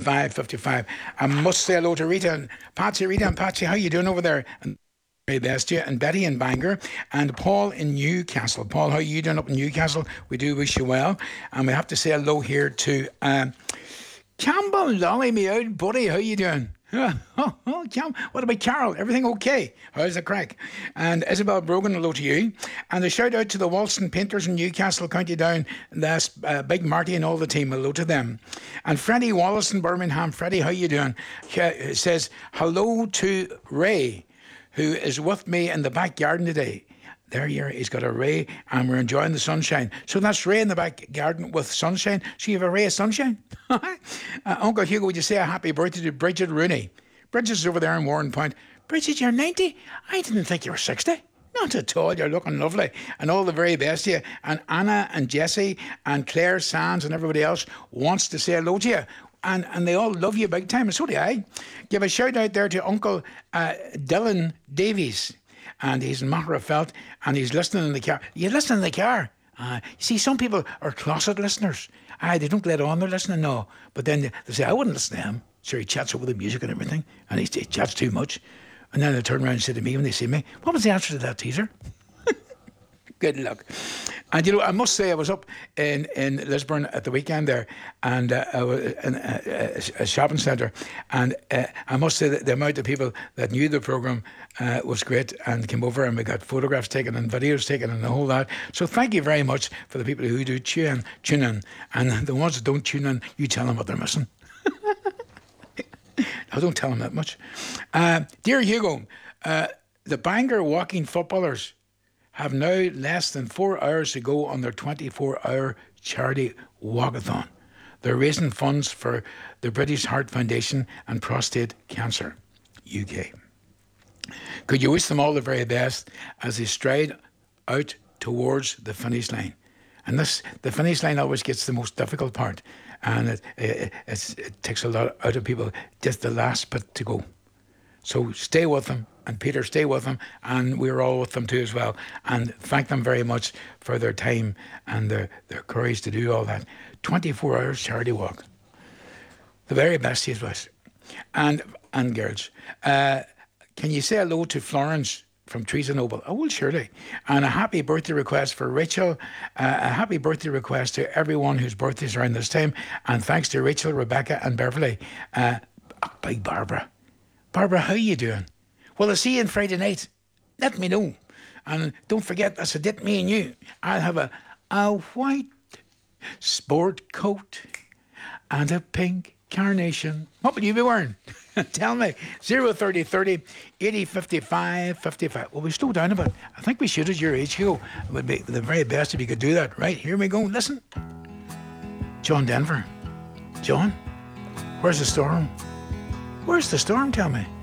5555. I must say hello to Rita and Patsy. Rita and Patsy, how you doing over there? And very best to you. And Betty in Bangor and Paul in Newcastle. Paul, how you doing up in Newcastle? We do wish you well. And we have to say hello here to Campbell, lolly me out, buddy. How you doing? What about Carol? Everything okay? How's the crack? And Isabel Brogan, hello to you. And a shout out to the Walston Painters in Newcastle, County Down. That's Big Marty and all the team. Hello to them. And Freddie Wallace in Birmingham. Freddie, how you doing? He says hello to Ray, who is with me in the back garden today. There here, he's got a ray, and we're enjoying the sunshine. So that's Ray in the back garden with sunshine. So you have a ray of sunshine. Uncle Hugo, would you say a happy birthday to Bridget Rooney? Bridget's over there in Warren Point. Bridget, you're 90? I didn't think you were 60. Not at all. You're looking lovely. And all the very best to you. And Anna and Jessie and Claire Sands and everybody else wants to say hello to you. And they all love you big time, and so do I. Give a shout out there to Uncle Dylan Davies. And he's in Maherafelt, and he's listening in the car. You listen in the car. You see, some people are closet listeners. They don't let on they're listening, no. But then they say, I wouldn't listen to him. Sure, he chats over the music and everything, and he chats too much. And then they turn around and say to me when they see me, what was the answer to that teaser? Good luck. And you know, I must say I was up in Lisburn at the weekend there, and I was in a shopping centre, and I must say that the amount of people that knew the programme was great and came over, and we got photographs taken and videos taken and the whole lot. So thank you very much for the people who do tune in, and the ones that don't tune in, you tell them what they're missing. I don't tell them that much. Dear Hugo, the Bangor walking footballers have now less than 4 hours to go on their 24-hour charity walkathon. They're raising funds for the British Heart Foundation and Prostate Cancer UK. Could you wish them all the very best as they stride out towards the finish line? And the finish line always gets the most difficult part, and it takes a lot out of people, just the last bit to go. So stay with them, and Peter, stay with them, and we're all with them too as well. And thank them very much for their time and their courage to do all that. 24 hours charity walk. The very best to you boys and girls. Can you say hello to Florence from Teresa Noble? Oh, well, surely. And a happy birthday request for Rachel. A happy birthday request to everyone whose birthdays around this time. And thanks to Rachel, Rebecca and Beverly. Big Barbara. Barbara, how you doing? Well, I'll see you on Friday night. Let me know. And don't forget, that's a date, me and you. I'll have a white sport coat and a pink carnation. What would you be wearing? Tell me. 030 30 80 55 55. Well, we slow down a bit. I think we should at your age, Hugo. It would be the very best if you could do that. Right, here we go. Listen. John Denver. John, where's the storm? Where's the storm, tell me?